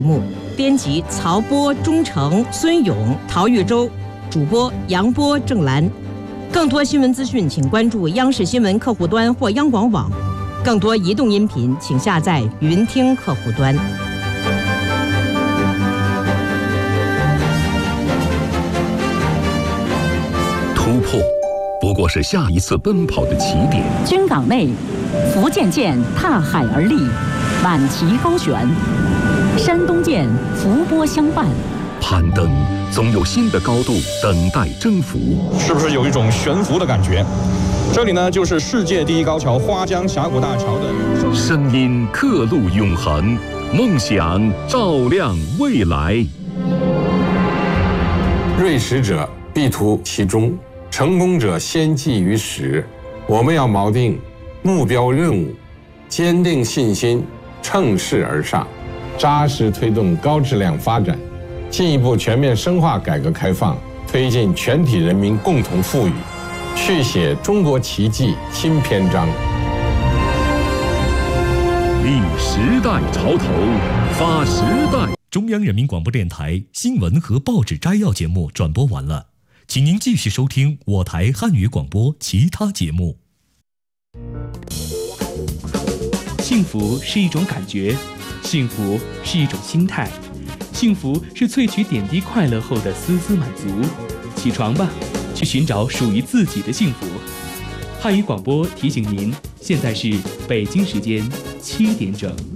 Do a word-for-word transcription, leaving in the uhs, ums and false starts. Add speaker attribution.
Speaker 1: 目编辑曹波、钟诚、孙勇、陶玉洲，主播杨波、郑兰。更多新闻资讯，请关注央视新闻客户端或央广网。更多移动音频，请下载云听客户端。
Speaker 2: 突破不过是下一次奔跑的起点。
Speaker 3: 军港内，福建舰踏海而立，满旗高悬；山东舰伏波相伴。
Speaker 2: 攀登总有新的高度等待征服，
Speaker 4: 是不是有一种悬浮的感觉？这里呢，就是世界第一高桥花江峡谷大桥的
Speaker 2: 声音刻录永恒，梦想照亮未来。
Speaker 5: 锐识者必图其中，成功者先记于始。我们要锚定目标任务，坚定信心，乘势而上，扎实推动高质量发展，进一步全面深化改革开放，推进全体人民共同富裕，续写中国奇迹新篇章。
Speaker 2: 立时代潮头，发时代。
Speaker 6: 中央人民广播电台新闻和报纸摘要节目转播完了，请您继续收听我台汉语广播其他节目。
Speaker 7: 幸福是一种感觉，幸福是一种心态，幸福是萃取点滴快乐后的丝丝满足。起床吧，去寻找属于自己的幸福。汉语广播提醒您，现在是北京时间七点整。